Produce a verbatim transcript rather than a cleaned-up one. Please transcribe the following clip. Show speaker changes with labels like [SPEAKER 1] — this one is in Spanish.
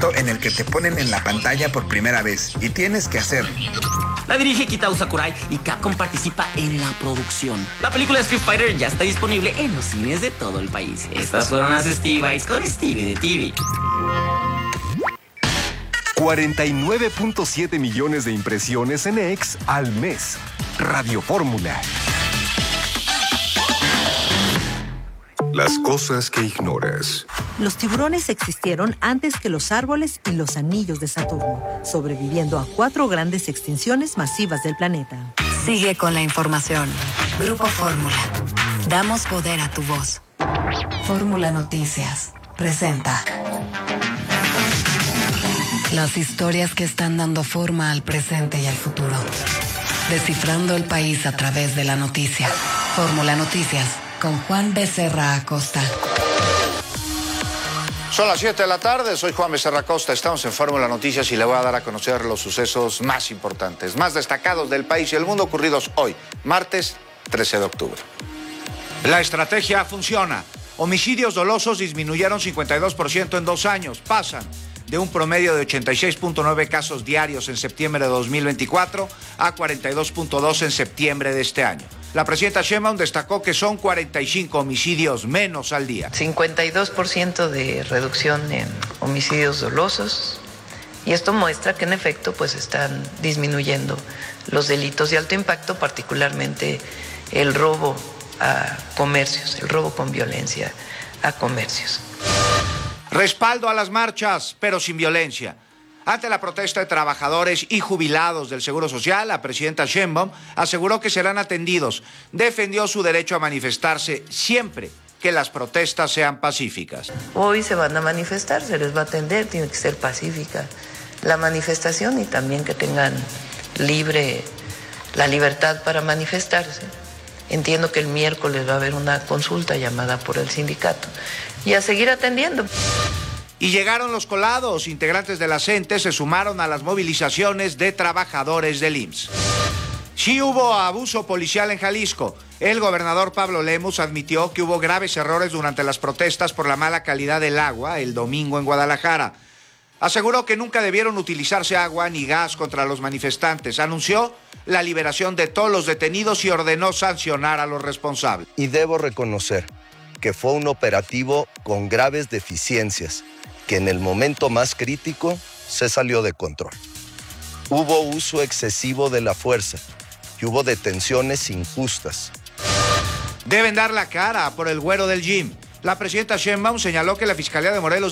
[SPEAKER 1] momento en el que te ponen en la pantalla por primera vez y tienes que hacerlo.
[SPEAKER 2] La dirige Kitao Sakurai y Capcom participa en la producción. La película Street Fighter ya está disponible en los cines de todo el país. Estas fueron las Steve Eyes con Stevie de T V.
[SPEAKER 3] cuarenta y nueve punto siete millones de impresiones en X al mes. Radio Fórmula. Las cosas que ignoras.
[SPEAKER 4] Los tiburones existieron antes que los árboles y los anillos de Saturno, sobreviviendo a cuatro grandes extinciones masivas del planeta.
[SPEAKER 5] Sigue con la información. Grupo Fórmula. Damos poder a tu voz. Fórmula Noticias presenta las historias que están dando forma al presente y al futuro. Descifrando el país a través de la noticia. Fórmula Noticias con Juan Becerra Acosta.
[SPEAKER 6] Son las siete de la tarde, soy Juan Becerra Acosta, estamos en Fórmula Noticias y le voy a dar a conocer los sucesos más importantes, más destacados del país y el mundo ocurridos hoy, martes trece de octubre. La estrategia funciona. Homicidios dolosos disminuyeron cincuenta y dos por ciento en dos años, pasan de un promedio de ochenta y seis punto nueve casos diarios en septiembre de dos mil veinticuatro a cuarenta y dos punto dos en septiembre de este año. La presidenta Sheinbaum destacó que son cuarenta y cinco homicidios menos al día.
[SPEAKER 7] cincuenta y dos por ciento de reducción en homicidios dolosos, y esto muestra que en efecto pues están disminuyendo los delitos de alto impacto, particularmente el robo a comercios, el robo con violencia a comercios.
[SPEAKER 6] Respaldo a las marchas, pero sin violencia. Ante la protesta de trabajadores y jubilados del Seguro Social, la presidenta Sheinbaum aseguró que serán atendidos. Defendió su derecho a manifestarse siempre que las protestas sean pacíficas.
[SPEAKER 7] Hoy se van a manifestar, se les va a atender, tiene que ser pacífica la manifestación y también que tengan libre la libertad para manifestarse. Entiendo que el miércoles va a haber una consulta llamada por el sindicato y a seguir atendiendo.
[SPEAKER 6] Y llegaron los colados, integrantes de la CENTE se sumaron a las movilizaciones de trabajadores del I M S S. Sí hubo abuso policial en Jalisco. El gobernador Pablo Lemus admitió que hubo graves errores durante las protestas por la mala calidad del agua el domingo en Guadalajara. Aseguró que nunca debieron utilizarse agua ni gas contra los manifestantes. Anunció la liberación de todos los detenidos y ordenó sancionar a los responsables.
[SPEAKER 8] Y debo reconocer que fue un operativo con graves deficiencias, que en el momento más crítico se salió de control. Hubo uso excesivo de la fuerza y hubo detenciones injustas.
[SPEAKER 6] Deben dar la cara por el güero del gym. La presidenta Sheinbaum señaló que la Fiscalía de Morelos